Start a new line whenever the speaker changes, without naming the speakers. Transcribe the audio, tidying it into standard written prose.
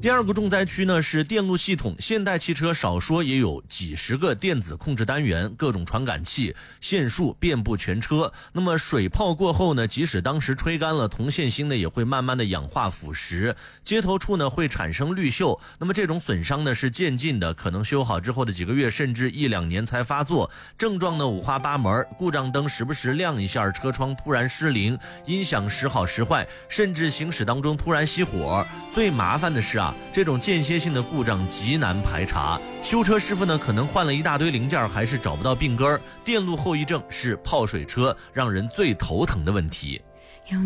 第二个重灾区呢是电路系统，现代汽车少说也有几十个电子控制单元，各种传感器、线束遍布全车。那么水泡过后呢，即使当时吹干了，铜线芯呢也会慢慢的氧化腐蚀，接头处呢会产生绿锈。那么这种损伤呢是渐进的，可能修好之后的几个月甚至1-2年才发作，症状呢五花八门，故障灯时不时亮一下，车窗突然失灵，音响时好时坏，甚至行驶当中突然熄火。最麻烦的是这种间歇性的故障极难排查，修车师傅呢可能换了一大堆零件，还是找不到病根。电路后遗症是泡水车让人最头疼的问题。